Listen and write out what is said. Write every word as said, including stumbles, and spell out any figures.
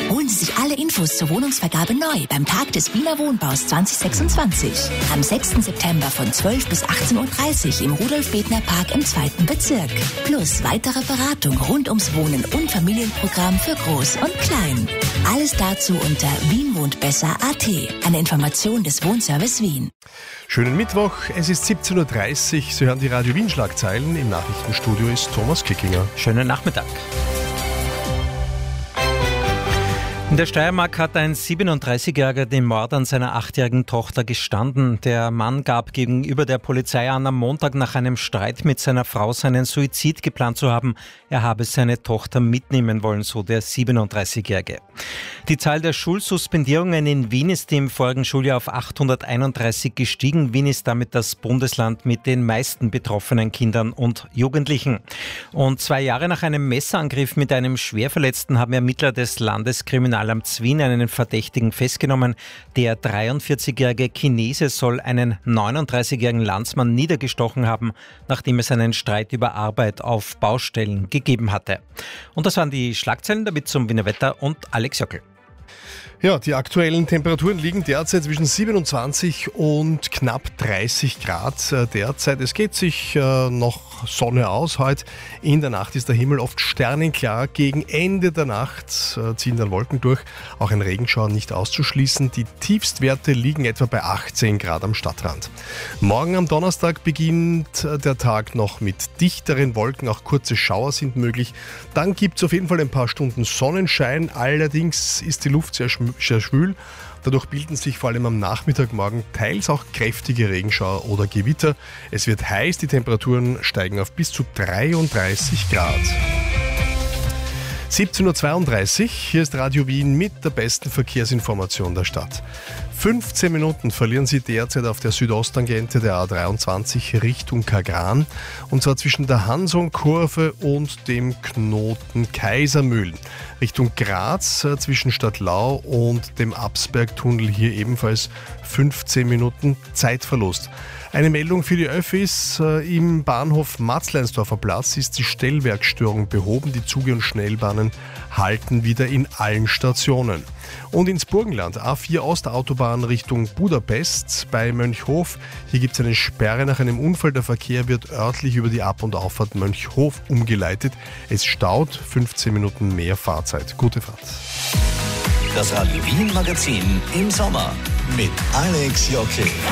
Holen Sie sich alle Infos zur Wohnungsvergabe neu beim Tag des Wiener Wohnbaus zwanzig sechsundzwanzig. Am sechsten September von zwölf bis achtzehn Uhr dreißig im Rudolf-Bedner-Park im zweiten Bezirk. Plus weitere Beratung rund ums Wohnen und Familienprogramm für Groß und Klein. Alles dazu unter wien wohnt besser punkt at. Eine Information des Wohnservice Wien. Schönen Mittwoch, es ist siebzehn Uhr dreißig. Sie hören die Radio Wien Schlagzeilen. Im Nachrichtenstudio ist Thomas Kickinger. Schönen Nachmittag. In der Steiermark hat ein siebenunddreißigjähriger den Mord an seiner achtjährigen Tochter gestanden. Der Mann gab gegenüber der Polizei an, am Montag nach einem Streit mit seiner Frau seinen Suizid geplant zu haben. Er habe seine Tochter mitnehmen wollen, so der siebenunddreißigjährige. Die Zahl der Schulsuspendierungen in Wien ist im vorigen Schuljahr auf achthunderteinunddreißig gestiegen. Wien ist damit das Bundesland mit den meisten betroffenen Kindern und Jugendlichen. Und zwei Jahre nach einem Messerangriff mit einem Schwerverletzten haben Ermittler des Landeskriminalamts Wien einen Verdächtigen festgenommen. Der dreiundvierzigjährige Chinese soll einen neununddreißigjährigen Landsmann niedergestochen haben, nachdem es einen Streit über Arbeit auf Baustellen gegeben hatte. Und das waren die Schlagzeilen, damit zum Wiener Wetter und Alex Jockel. Ja, die aktuellen Temperaturen liegen derzeit zwischen siebenundzwanzig und knapp dreißig Grad derzeit. Es geht sich äh, noch Sonne aus. Heute in der Nacht ist der Himmel oft sternenklar. Gegen Ende der Nacht äh, ziehen dann Wolken durch. Auch ein Regenschauer nicht auszuschließen. Die Tiefstwerte liegen etwa bei achtzehn Grad am Stadtrand. Morgen am Donnerstag beginnt äh, der Tag noch mit dichteren Wolken. Auch kurze Schauer sind möglich. Dann gibt es auf jeden Fall ein paar Stunden Sonnenschein. Allerdings ist die Luft sehr schmü- sehr schwül. Dadurch bilden sich vor allem am Nachmittag morgen teils auch kräftige Regenschauer oder Gewitter. Es wird heiß, die Temperaturen steigen auf bis zu dreiunddreißig Grad. siebzehn Uhr zweiunddreißig, hier ist Radio Wien mit der besten Verkehrsinformation der Stadt. fünfzehn Minuten verlieren Sie derzeit auf der Südosttangente der A dreiundzwanzig Richtung Kagran, und zwar zwischen der Hanson-Kurve und dem Knoten Kaisermühlen. Richtung Graz äh, zwischen Stadtlau und dem Absbergtunnel hier ebenfalls fünfzehn Minuten Zeitverlust. Eine Meldung für die Öffis. Im Bahnhof Matzleinsdorfer Platz ist die Stellwerkstörung behoben. Die Züge und Schnellbahnen halten wieder in allen Stationen. Und ins Burgenland, A vier Ostautobahn Richtung Budapest bei Mönchhof. Hier gibt es eine Sperre nach einem Unfall. Der Verkehr wird örtlich über die Ab- und Auffahrt Mönchhof umgeleitet. Es staut, fünfzehn Minuten mehr Fahrzeit. Gute Fahrt. Das Radio Wien Magazin im Sommer mit Alex Jockel.